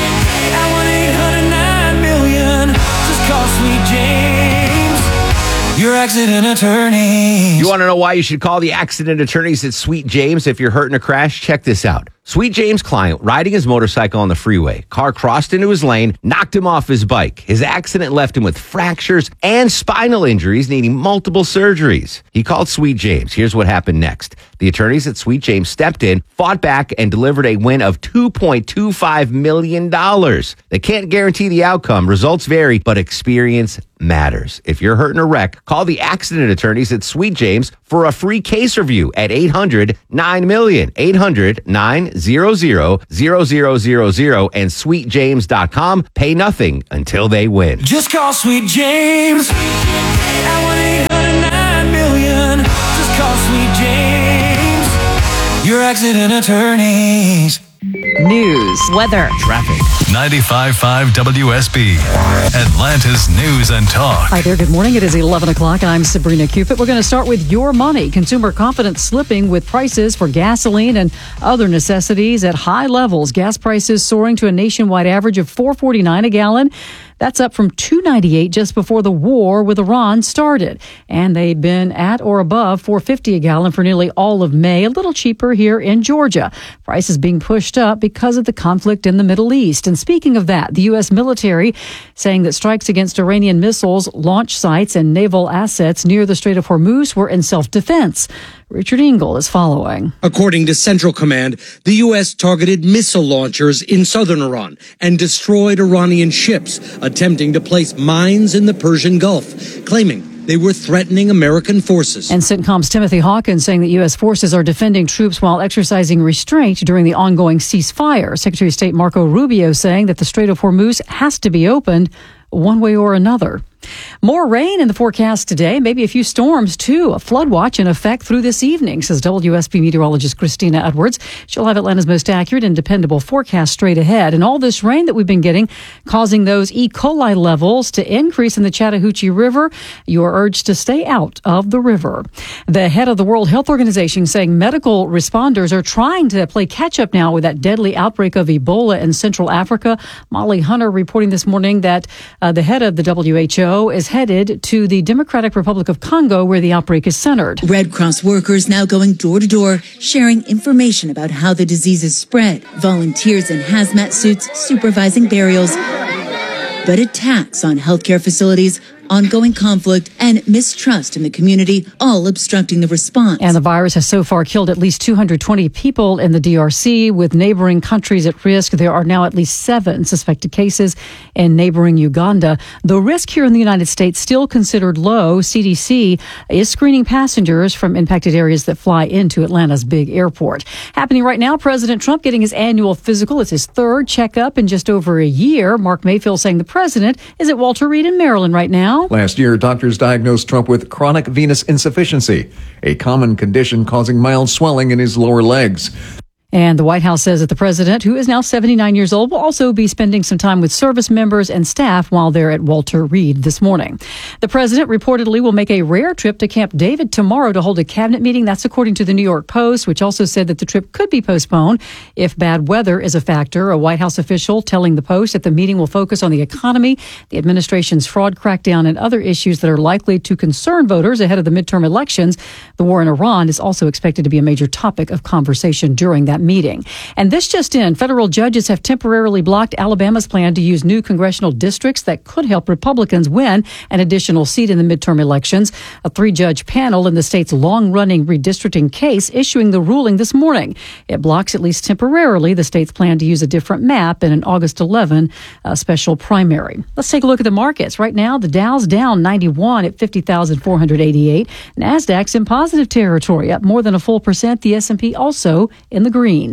at 1-800-9-million. Just call Sweet James, your accident attorney. You want to know why you should call the accident attorneys at Sweet James if you're hurt in a crash? Check this out. Sweet James' client, riding his motorcycle on the freeway. Car crossed into his lane, knocked him off his bike. His accident left him with fractures and spinal injuries, needing multiple surgeries. He called Sweet James. Here's what happened next. The attorneys at Sweet James stepped in, fought back, and delivered a win of $2.25 million. They can't guarantee the outcome. Results vary, but experience matters. If you're hurt in a wreck, call the accident attorneys at Sweet James for a free case review at 800-9-million, 800-900-0000 and sweetjames.com. Pay nothing until they win. Just call Sweet James at 1-800-9-million. Just call Sweet James, your accident attorneys. News, weather, traffic. 95.5 WSB, Atlanta's News and Talk. Hi there, good morning. It is 11 o'clock. I'm Sabrina Cupid. We're going to start with your money. Consumer confidence slipping with prices for gasoline and other necessities at high levels. Gas prices soaring to a nationwide average of $4.49 a gallon. That's up from $2.98 just before the war with Iran started. And they've been at or above $4.50 a gallon for nearly all of May, a little cheaper here in Georgia. Prices being pushed up because of the conflict in the Middle East. And speaking of that, the U.S. military saying that strikes against Iranian missiles, launch sites, and naval assets near the Strait of Hormuz were in self-defense. Richard Engel is following. According to Central Command, the U.S. targeted missile launchers in southern Iran and destroyed Iranian ships attempting to place mines in the Persian Gulf, claiming they were threatening American forces. And CENTCOM's Timothy Hawkins saying that U.S. forces are defending troops while exercising restraint during the ongoing ceasefire. Secretary of State Marco Rubio saying that the Strait of Hormuz has to be opened one way or another. More rain in the forecast today, maybe a few storms too. A flood watch in effect through this evening, says WSB meteorologist Christina Edwards. She'll have Atlanta's most accurate and dependable forecast straight ahead. And all this rain that we've been getting causing those E. coli levels to increase in the Chattahoochee River. You are urged to stay out of the river. The head of the World Health Organization saying medical responders are trying to play catch up now with that deadly outbreak of Ebola in Central Africa. Molly Hunter reporting this morning that the head of the WHO is headed to the Democratic Republic of Congo, where the outbreak is centered. Red Cross workers now going door to door, sharing information about how the disease is spread. Volunteers in hazmat suits supervising burials. But attacks on healthcare facilities, ongoing conflict, and mistrust in the community, all obstructing the response. And the virus has so far killed at least 220 people in the DRC, with neighboring countries at risk. There are now at least 7 suspected cases in neighboring Uganda. The risk here in the United States still considered low. CDC is screening passengers from impacted areas that fly into Atlanta's big airport. Happening right now, President Trump getting his annual physical. It's his 3rd checkup in just over a year. Mark Mayfield saying the president is at Walter Reed in Maryland right now. Last year, doctors diagnosed Trump with chronic venous insufficiency, a common condition causing mild swelling in his lower legs. And the White House says that the president, who is now 79 years old, will also be spending some time with service members and staff while they're at Walter Reed this morning. The president reportedly will make a rare trip to Camp David tomorrow to hold a cabinet meeting. That's according to the New York Post, which also said that the trip could be postponed if bad weather is a factor. A White House official telling the Post that the meeting will focus on the economy, the administration's fraud crackdown, and other issues that are likely to concern voters ahead of the midterm elections. The war in Iran is also expected to be a major topic of conversation during that meeting. And this just in, federal judges have temporarily blocked Alabama's plan to use new congressional districts that could help Republicans win an additional seat in the midterm elections. A 3-judge panel in the state's long-running redistricting case issuing the ruling this morning. It blocks, at least temporarily, the state's plan to use a different map in an August 11 special primary. Let's take a look at the markets. Right now, the Dow's down 91 at 50,488. NASDAQ's in positive territory, up more than a full percent. The S&P also in the green.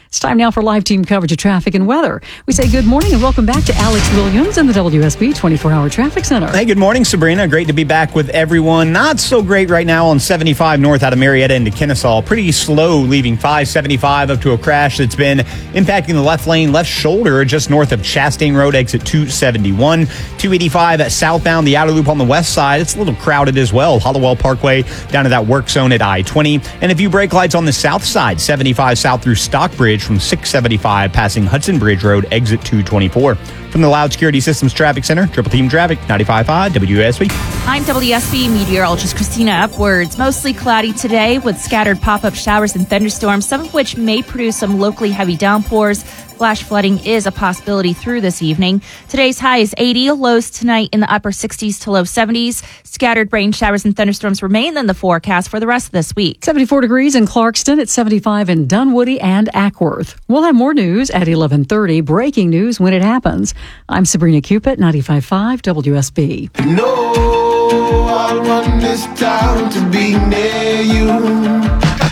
It's time now for live team coverage of traffic and weather. We say good morning and welcome back to Alex Williams in the WSB 24-hour traffic center. Hey, good morning, Sabrina. Great to be back with everyone. Not so great right now on 75 north out of Marietta into Kennesaw. Pretty slow leaving 575 up to a crash that's been impacting the left lane, left shoulder, just north of Chastain Road, exit 271. 285 southbound, the outer loop on the west side. It's a little crowded as well. Hollowell Parkway down to that work zone at I-20. And a few brake lights on the south side, 75 south through Stockbridge from 675 passing Hudson Bridge Road, exit 224. From the Loud Security Systems Traffic Center, Triple Team Traffic, 95.5 WSB. I'm WSB meteorologist Christina Upwards. Mostly cloudy today with scattered pop-up showers and thunderstorms, some of which may produce some locally heavy downpours. Flash flooding is a possibility through this evening. Today's high is 80, lows tonight in the upper 60s to low 70s. Scattered rain showers and thunderstorms remain in the forecast for the rest of this week. 74 degrees in Clarkston, at 75 in Dunwoody and Ackworth. We'll have more news at 11:30. Breaking news when it happens. I'm Sabrina Cupid, 95.5 WSB. No, I'll run this town to be near you.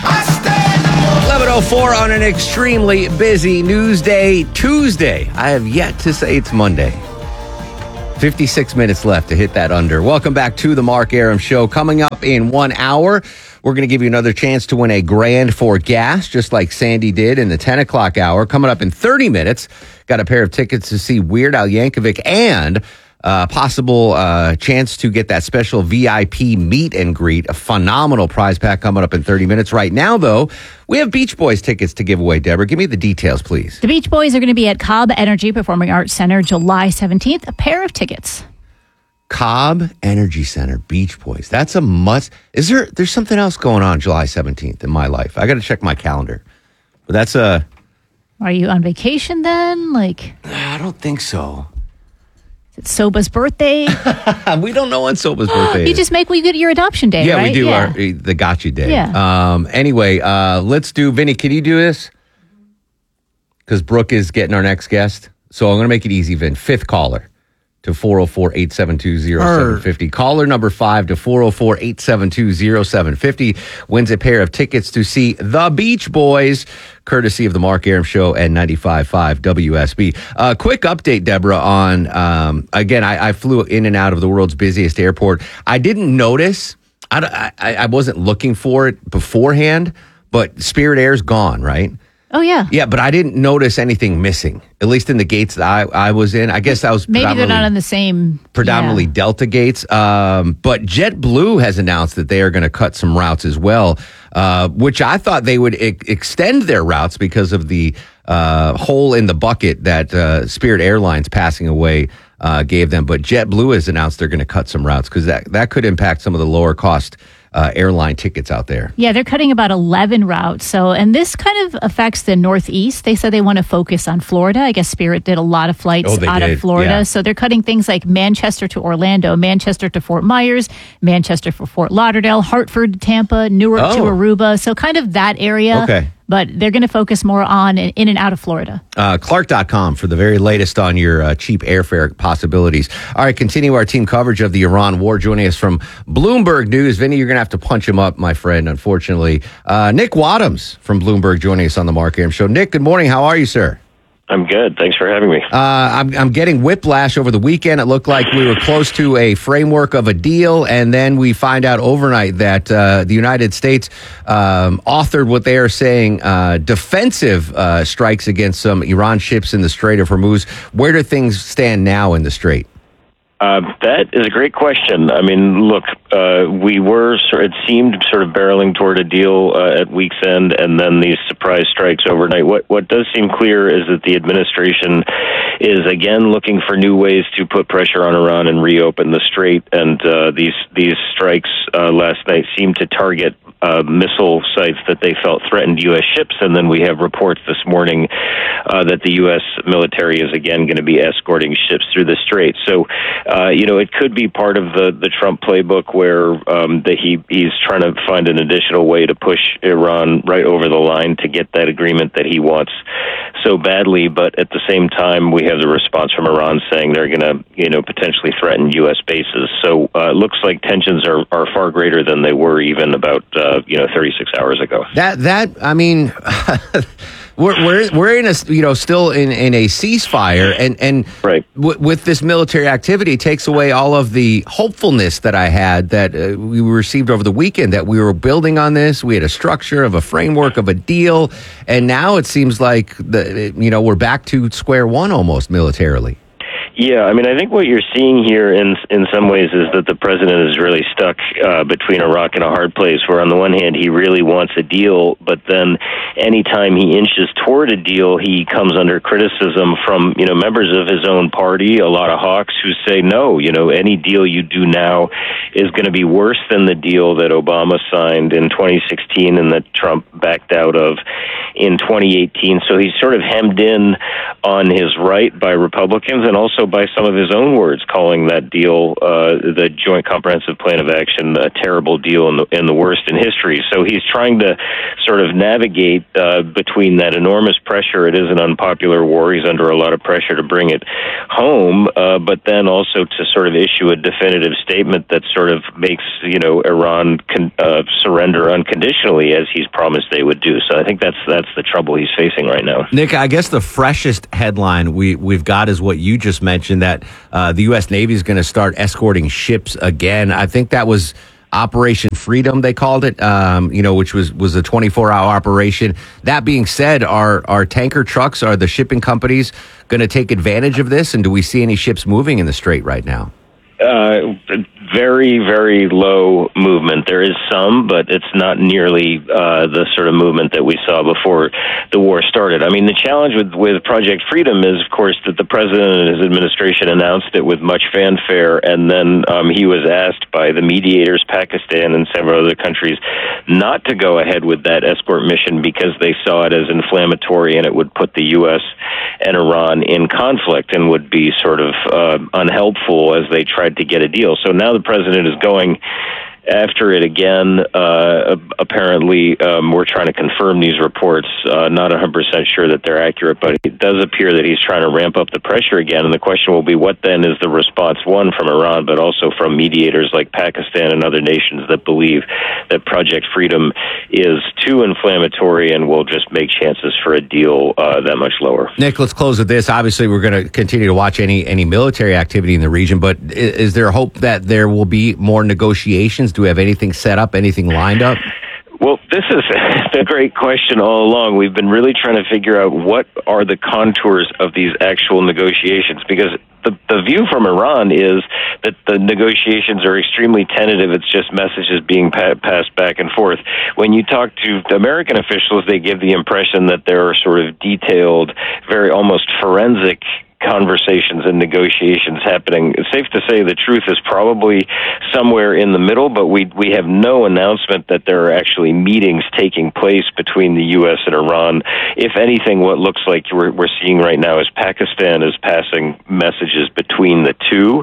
11:04 on an extremely busy news day, Tuesday. I have yet to say it's Monday. 56 minutes left to hit that under. Welcome back to the Mark Arum Show. Coming up in 1 hour, we're going to give you another chance to win $1,000 for gas, just like Sandy did in the 10 o'clock hour. Coming up in 30 minutes, got a pair of tickets to see Weird Al Yankovic and possible chance to get that special VIP meet and greet. A phenomenal prize pack coming up in 30 minutes. Right now, though, we have Beach Boys tickets to give away. Deborah, give me the details, please. The Beach Boys are going to be at Cobb Energy Performing Arts Center July 17th. A pair of tickets. Cobb Energy Center, Beach Boys. That's a must. There's something else going on July 17th in my life. I got to check my calendar. But that's a... Are you on vacation then? I don't think so. It's Soba's birthday. We don't know when Soba's birthday is. You just make your adoption day, right? Yeah, we do the gotcha day. Yeah. Anyway, let's do... Vinny, can you do this? Because Brooke is getting our next guest. So I'm going to make it easy, Vin. Fifth caller to 404-872-0750. Caller number 5 to 404-872-0750 wins a pair of tickets to see the Beach Boys, courtesy of the Mark Arum Show and 95.5 WSB. Quick update, Deborah, on, again, I flew in and out of the world's busiest airport. I didn't notice, I wasn't looking for it beforehand, but Spirit Air's gone, right? Oh, yeah. Yeah, but I didn't notice anything missing, at least in the gates that I was in. I guess I was maybe they're not on the same... Predominantly Delta gates. But JetBlue has announced that they are going to cut some routes as well, which I thought they would extend their routes because of the hole in the bucket that Spirit Airlines passing away gave them. But JetBlue has announced they're going to cut some routes because that could impact some of the lower cost airline tickets out there. Yeah, they're cutting about 11 routes. And this kind of affects the Northeast. They said they want to focus on Florida. I guess Spirit did a lot of flights out of Florida. Yeah. So they're cutting things like Manchester to Orlando, Manchester to Fort Myers, Manchester for Fort Lauderdale, Hartford to Tampa, Newark to Aruba. So kind of that area. Okay. But they're going to focus more on in and out of Florida. Clark.com for the very latest on your cheap airfare possibilities. All right, continue our team coverage of the Iran war. Joining us from Bloomberg News. Vinny, you're going to have to punch him up, my friend, unfortunately. Nick Wadhams from Bloomberg joining us on the Mark Arum Show. Nick, good morning. How are you, sir? I'm good. Thanks for having me. I'm getting whiplash over the weekend. It looked like we were close to a framework of a deal, and then we find out overnight that the United States authored what they are saying defensive strikes against some Iran ships in the Strait of Hormuz. Where do things stand now in the Strait? That is a great question. I mean, look, we were, it seemed sort of barreling toward a deal at week's end, and then these surprise strikes overnight. What does seem clear is that the administration is again looking for new ways to put pressure on Iran and reopen the strait. And these strikes last night seemed to target missile sites that they felt threatened U.S. ships. And then we have reports this morning that the U.S. military is again going to be escorting ships through the strait. So, it could be part of the Trump playbook where he's trying to find an additional way to push Iran right over the line to get that agreement that he wants so badly. But at the same time, we have the response from Iran saying they're going to, potentially threaten U.S. bases. So it looks like tensions are far greater than they were even about, 36 hours ago. That I mean, We're in a still in a ceasefire, and right. With this military activity, it takes away all of the hopefulness that I had that we received over the weekend, that we were building on this. We had a structure of a framework of a deal, and now it seems like we're back to square one almost militarily. Yeah, I mean, I think what you're seeing here in some ways is that the president is really stuck between a rock and a hard place, where on the one hand he really wants a deal, but then anytime he inches toward a deal, he comes under criticism from, members of his own party, a lot of hawks who say, no, any deal you do now is going to be worse than the deal that Obama signed in 2016 and that Trump backed out of in 2018. So he's sort of hemmed in on his right by Republicans, and also by some of his own words, calling that deal, the Joint Comprehensive Plan of Action, a terrible deal and the worst in history. So he's trying to sort of navigate between that enormous pressure. It is an unpopular war. He's under a lot of pressure to bring it home, but then also to sort of issue a definitive statement that sort of makes, Iran surrender unconditionally, as he's promised they would do. So I think that's the trouble he's facing right now. Nick, I guess the freshest headline we've got is what you just mentioned, that the U.S. Navy is going to start escorting ships again. I think that was Operation Freedom, they called it, which was a 24-hour operation. That being said, are tanker trucks, are the shipping companies going to take advantage of this? And do we see any ships moving in the Strait right now? Very, very low movement. There is some, but it's not nearly the sort of movement that we saw before the war started. I mean, the challenge with Project Freedom is, of course, that the president and his administration announced it with much fanfare, and then he was asked by the mediators, Pakistan and several other countries, not to go ahead with that escort mission because they saw it as inflammatory and it would put the U.S. and Iran in conflict and would be sort of unhelpful as they tried to get a deal. So now the president is going after it again. Apparently, we're trying to confirm these reports. Not 100% sure that they're accurate, but it does appear that he's trying to ramp up the pressure again. And the question will be, what then is the response, one, from Iran, but also from mediators like Pakistan and other nations that believe that Project Freedom is too inflammatory and will just make chances for a deal that much lower. Nick, let's close with this. Obviously, we're going to continue to watch any military activity in the region, but is there hope that there will be more negotiations? Do we have anything set up, anything lined up? Well, this is a great question all along. We've been really trying to figure out what are the contours of these actual negotiations, because the view from Iran is that the negotiations are extremely tentative. It's just messages being passed back and forth. When you talk to American officials, they give the impression that there are sort of detailed, very almost forensic conversations and negotiations happening. It's safe to say the truth is probably somewhere in the middle, but we have no announcement that there are actually meetings taking place between the U.S. and Iran. If anything, what looks like we're seeing right now is Pakistan is passing messages between the two.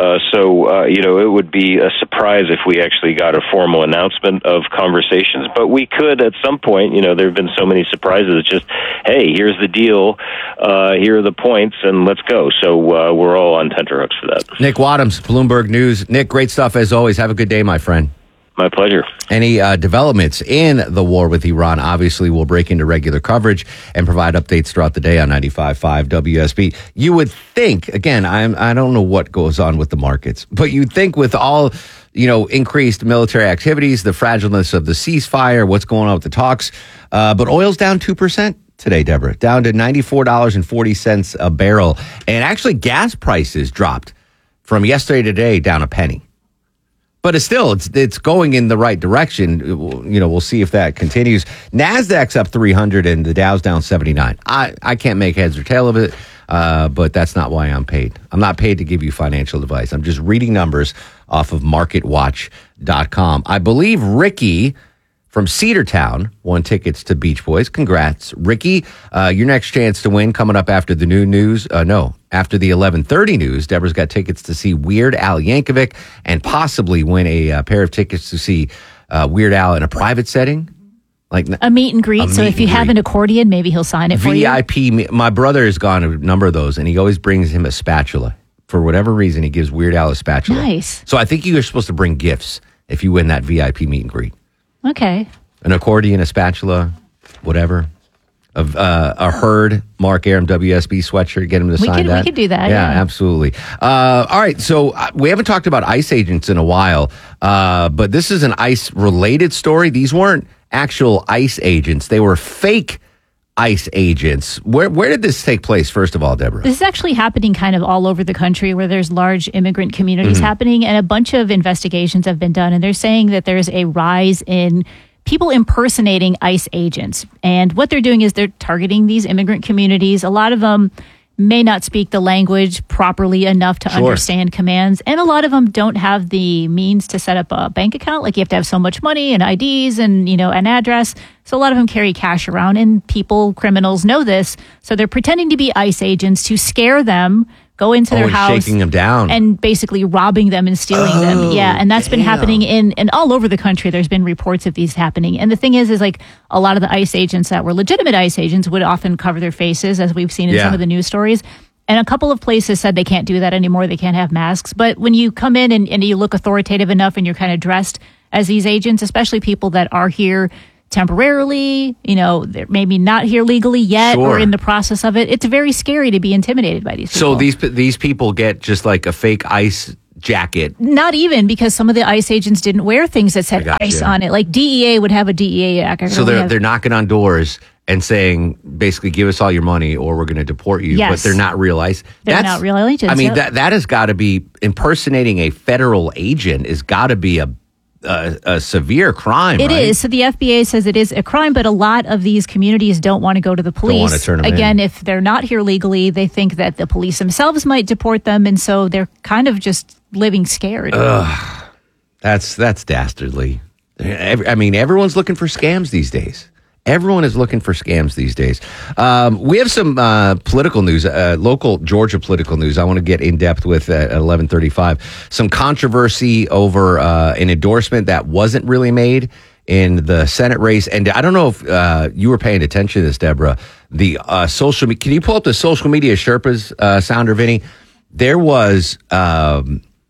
It would be a surprise if we actually got a formal announcement of conversations, but we could at some point. There have been so many surprises. It's just, hey, here's the deal, here are the points, and let's go. So we're all on tenterhooks for that. Nick Wadhams, Bloomberg News. Nick, great stuff as always. Have a good day, my friend. My pleasure. Any developments in the war with Iran, obviously we'll break into regular coverage and provide updates throughout the day on 95.5 WSB. You would think, again, I don't know what goes on with the markets, but you'd think with all, increased military activities, the fragileness of the ceasefire, what's going on with the talks, but oil's down 2%. Today, Deborah, down to $94.40 a barrel. And actually, gas prices dropped from yesterday to today, down a penny. But it's going in the right direction. We'll see if that continues. NASDAQ's up 300 and the Dow's down 79. I can't make heads or tail of it, but that's not why I'm paid. I'm not paid to give you financial advice. I'm just reading numbers off of MarketWatch.com. I believe Ricky from Cedartown won tickets to Beach Boys. Congrats, Ricky. Your next chance to win coming up after the after the 11:30 news. Deborah's got tickets to see Weird Al Yankovic and possibly win a pair of tickets to see Weird Al in a private setting. Like a meet and greet. So if you have an accordion, maybe he'll sign it for you. VIP. My brother has gone to a number of those, and he always brings him a spatula. For whatever reason, he gives Weird Al a spatula. Nice. So I think you're supposed to bring gifts if you win that VIP meet and greet. Okay. An accordion, a spatula, whatever. a herd Mark Arum WSB sweatshirt, get him to sign that. We could do that. Yeah, absolutely. All right, so we haven't talked about ICE agents in a while, but this is an ICE related story. These weren't actual ICE agents; they were fake ICE agents. Where did this take place, first of all, Deborah? This is actually happening kind of all over the country where there's large immigrant communities happening, and a bunch of investigations have been done, and they're saying that there's a rise in people impersonating ICE agents. And what they're doing is they're targeting these immigrant communities. A lot of them may not speak the language properly enough to understand commands. And a lot of them don't have the means to set up a bank account. Like you have to have so much money and IDs and, an address. So a lot of them carry cash around, and criminals know this. So they're pretending to be ICE agents to scare them, go into their house, shaking them down, and basically robbing them and stealing them. Yeah, and that's been happening in all over the country. There's been reports of these happening. And the thing is like a lot of the ICE agents that were legitimate ICE agents would often cover their faces, as we've seen in some of the news stories. And a couple of places said they can't do that anymore. They can't have masks. But when you come in and you look authoritative enough and you're kind of dressed as these agents, especially people that are here temporarily, they're maybe not here legally yet or in the process of it. It's very scary to be intimidated by these people. So these people get just like a fake ICE jacket. Not even, because some of the ICE agents didn't wear things that said ICE on it. Like DEA would have a DEA jacket. So they're knocking on doors and saying, basically, give us all your money or we're going to deport you. Yes. But they're not real ICE. They're not real agents. I mean, that has got to be, impersonating a federal agent has got to be a severe crime. It right? is. So the FBA says it is a crime, but a lot of these communities don't want to go to the police. Don't want to turn them Again, in. if they're not here legally, they think that the police themselves might deport them, and so they're kind of just living scared. That's dastardly. I mean, everyone's looking for scams these days. Everyone is looking for scams these days. We have some political news, local Georgia political news I want to get in depth with at 11:35. Some controversy over an endorsement that wasn't really made in the Senate race. And I don't know if you were paying attention to this, Deborah. The social media, can you pull up the social media Sherpas sounder, Vinny? There was a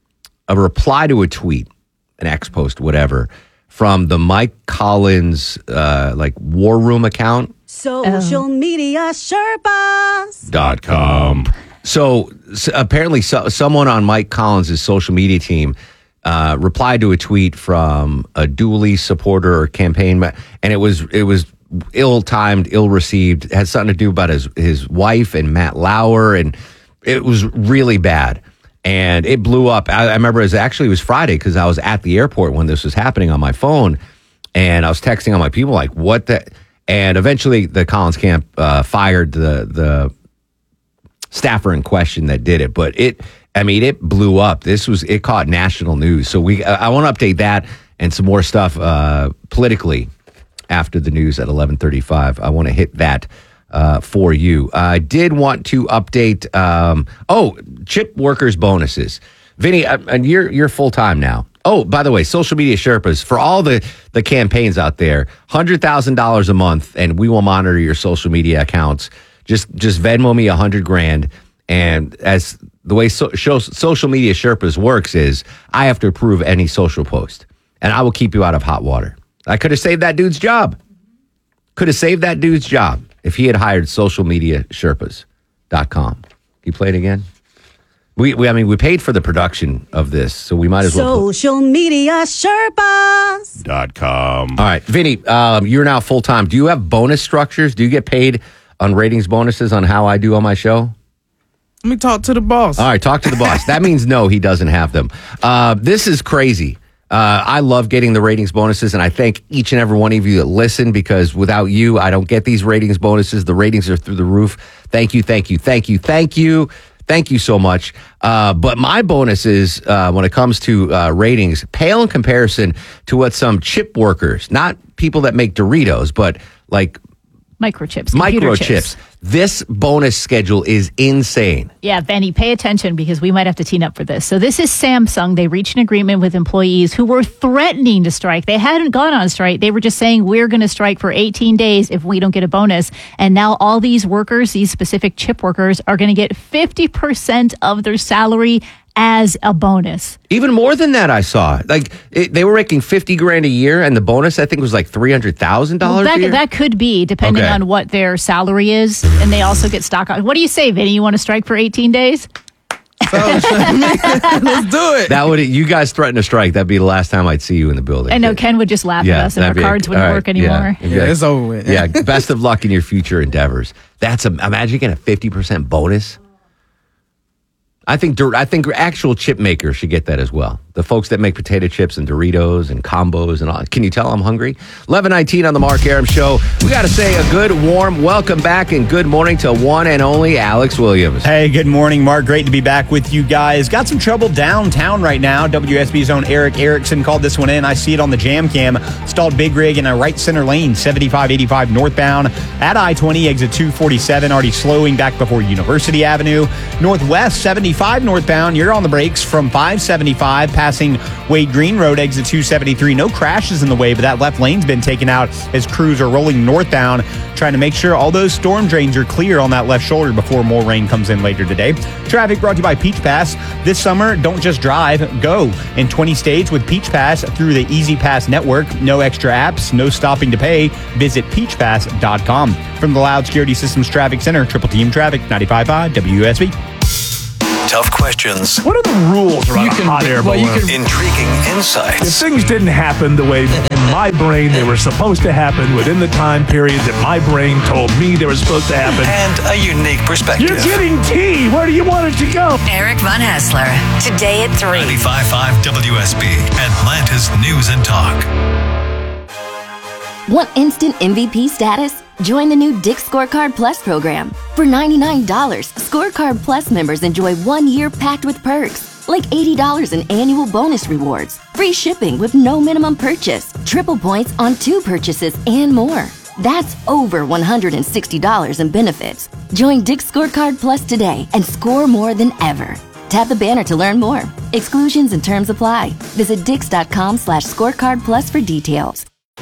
reply to a tweet, an X post, whatever, from the Mike Collins War Room account. Social media Sherpas. .com. So apparently someone on Mike Collins' social media team replied to a tweet from a Dooley supporter or campaign, and it was ill-timed, ill-received. It had something to do about his wife and Matt Lauer, and it was really bad. And it blew up. I remember it was Friday because I was at the airport when this was happening on my phone. And I was texting on my people like, what the... And eventually the Collins camp fired the staffer in question that did it. But it blew up. It caught national news. So I want to update that and some more stuff politically after the news at 11:35. I want to hit that for you. I did want to update, chip workers bonuses. Vinny, and you're full-time now. Oh, by the way, social media Sherpas, for all the campaigns out there, $100,000 a month, and we will monitor your social media accounts. Just Venmo me $100,000. And as the way social media Sherpas works is I have to approve any social post, and I will keep you out of hot water. I could have saved that dude's job. If he had hired socialmediasherpas.com. Can you play it again? We paid for the production of this, so we might as well. Social media Sherpas.com. All right, Vinny, you're now full-time. Do you have bonus structures? Do you get paid on ratings bonuses on how I do on my show? Let me talk to the boss. All right, talk to the boss. That means no, he doesn't have them. This is crazy. I love getting the ratings bonuses, and I thank each and every one of you that listen, because without you, I don't get these ratings bonuses. The ratings are through the roof. Thank you, thank you, thank you, thank you. Thank you so much. But my bonuses, when it comes to ratings, pale in comparison to what some chip workers, not people that make Doritos, but like microchips. This bonus schedule is insane. Yeah, Benny, pay attention because we might have to team up for this. So this is Samsung. They reached an agreement with employees who were threatening to strike. They hadn't gone on strike. They were just saying, we're going to strike for 18 days if we don't get a bonus. And now all these workers, these specific chip workers, are going to get 50% of their salary as a bonus. Even more than that, I saw. Like, they were making $50,000 a year, and the bonus, I think, was like $300,000 a year. That could be, depending on what their salary is. And they also get stock. What do you say, Vinny? You want to strike for 18 days? Let's do it. You guys threaten to strike. That'd be the last time I'd see you in the building. I know Ken would just laugh at us and our cards wouldn't work anymore. Yeah, it's over with. Yeah, best of luck in your future endeavors. Imagine getting a 50% bonus. I think actual chip makers should get that as well. The folks that make potato chips and Doritos and combos and all. Can you tell I'm hungry? 11:19 on the Mark Arum Show. We got to say a good, warm welcome back and good morning to one and only Alex Williams. Hey, good morning, Mark. Great to be back with you guys. Got some trouble downtown right now. WSB's own Eric Erickson called this one in. I see it on the jam cam. Stalled big rig in a right center lane, 75-85 northbound at I-20, exit 247. Already slowing back before University Avenue. Northwest, 75 northbound. You're on the brakes from 575 passing Wade Green Road, exit 273. No crashes in the way, but that left lane's been taken out as crews are rolling northbound, trying to make sure all those storm drains are clear on that left shoulder before more rain comes in later today. Traffic brought to you by Peach Pass. This summer, don't just drive, go. In 20 states with Peach Pass through the Easy Pass network. No extra apps, no stopping to pay. Visit peachpass.com. From the Loud Security Systems Traffic Center, Triple Team Traffic, 95.5 WSB. Tough questions. What are the rules around a hot air balloon? Intriguing insights. If things didn't happen the way in my brain they were supposed to happen within the time period that my brain told me they were supposed to happen. And a unique perspective. You're getting tea. Where do you want it to go? Eric Von Hassler. Today at 3. 95.5 WSB. Atlanta's News and Talk. Want instant MVP status? Join the new Dick's Scorecard Plus program. For $99, Scorecard Plus members enjoy 1 year packed with perks, like $80 in annual bonus rewards, free shipping with no minimum purchase, triple points on 2 purchases, and more. That's over $160 in benefits. Join Dick's Scorecard Plus today and score more than ever. Tap the banner to learn more. Exclusions and terms apply. Visit Dix.com/scorecard plus for details.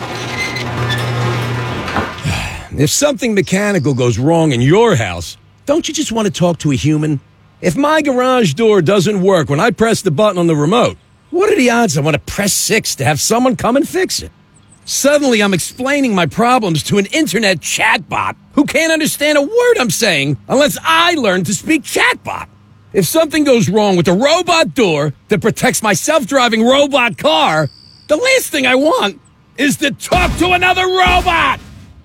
If something mechanical goes wrong in your house, don't you just want to talk to a human? If my garage door doesn't work when I press the button on the remote, what are the odds I want to press 6 to have someone come and fix it? Suddenly, I'm explaining my problems to an internet chatbot who can't understand a word I'm saying unless I learn to speak chatbot. If something goes wrong with the robot door that protects my self-driving robot car, the last thing I want is to talk to another robot!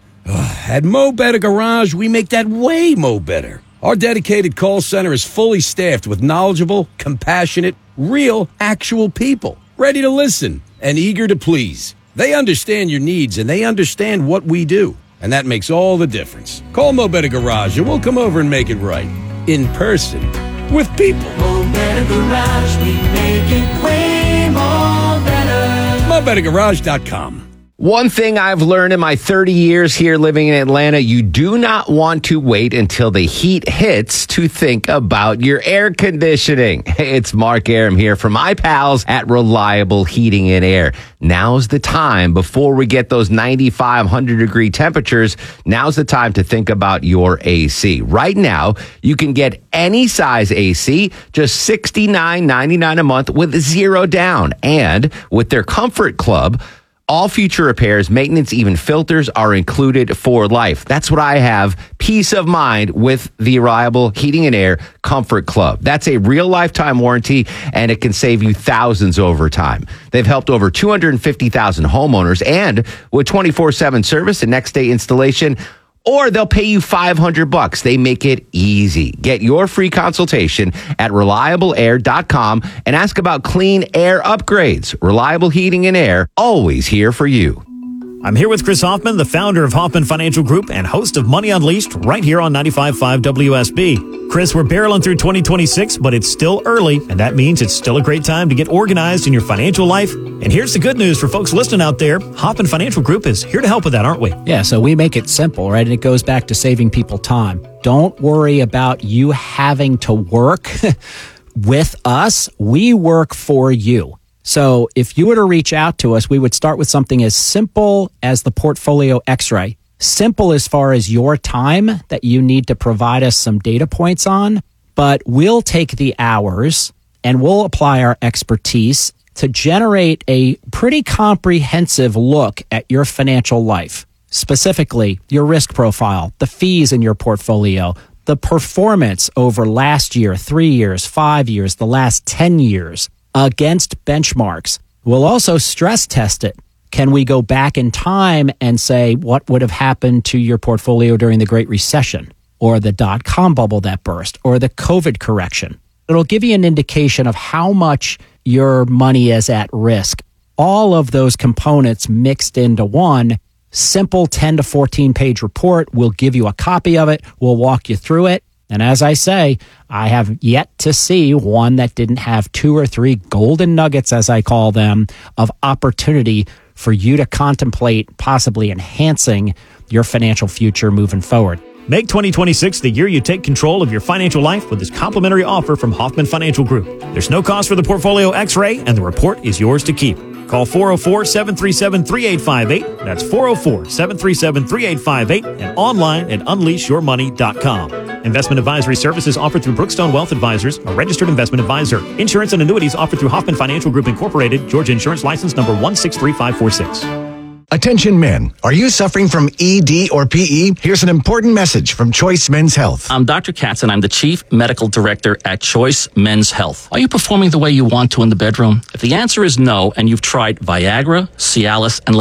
At Mo Better Garage, we make that way mo better. Our dedicated call center is fully staffed with knowledgeable, compassionate, real, actual people, ready to listen and eager to please. They understand your needs and they understand what we do, and that makes all the difference. Call Mo Better Garage and we'll come over and make it right. In person. With people. Mo Better Garage, we make it way more better. MoBetterGarage.com. One thing I've learned in my 30 years here living in Atlanta, you do not want to wait until the heat hits to think about your air conditioning. Hey, it's Mark Arum here from my pals at Reliable Heating and Air. Now's the time before we get those 95, 100-degree temperatures. Now's the time to think about your AC. Right now, you can get any size AC, just $69.99 a month with 0 down. And with their Comfort Club, all future repairs, maintenance, even filters are included for life. That's what I have. Peace of mind with the Reliable Heating and Air Comfort Club. That's a real lifetime warranty, and it can save you thousands over time. They've helped over 250,000 homeowners, and with 24/7 service and next day installation, or they'll pay you $500. They make it easy. Get your free consultation at reliableair.com and ask about clean air upgrades. Reliable Heating and Air, always here for you. I'm here with Chris Hoffman, the founder of Hoffman Financial Group and host of Money Unleashed right here on 95.5 WSB. Chris, we're barreling through 2026, but it's still early, and that means it's still a great time to get organized in your financial life. And here's the good news for folks listening out there. Hoffman Financial Group is here to help with that, aren't we? Yeah, so we make it simple, right? And it goes back to saving people time. Don't worry about you having to work with us. We work for you. So if you were to reach out to us, we would start with something as simple as the Portfolio X-ray. Simple as far as your time that you need to provide us some data points on, but we'll take the hours and we'll apply our expertise to generate a pretty comprehensive look at your financial life, specifically your risk profile, the fees in your portfolio, the performance over last year, 3 years, 5 years, the last 10 years against benchmarks. We'll also stress test it. Can we go back in time and say what would have happened to your portfolio during the Great Recession or the dot-com bubble that burst or the COVID correction? It'll give you an indication of how much your money is at risk. All of those components mixed into one simple 10 to 14 page report. We'll give you a copy of it. We'll walk you through it. And as I say, I have yet to see one that didn't have 2 or 3 golden nuggets, as I call them, of opportunity for you to contemplate possibly enhancing your financial future moving forward. Make 2026 the year you take control of your financial life with this complimentary offer from Hoffman Financial Group. There's no cost for the portfolio x-ray, and the report is yours to keep. Call 404-737-3858. That's 404-737-3858 and online at unleashyourmoney.com. Investment advisory services offered through Brookstone Wealth Advisors, a registered investment advisor. Insurance and annuities offered through Hoffman Financial Group Incorporated, Georgia Insurance License number 163546. Attention men, are you suffering from ED or PE? Here's an important message from Choice Men's Health. I'm Dr. Katz and I'm the Chief Medical Director at Choice Men's Health. Are you performing the way you want to in the bedroom? If the answer is no and you've tried Viagra, Cialis, and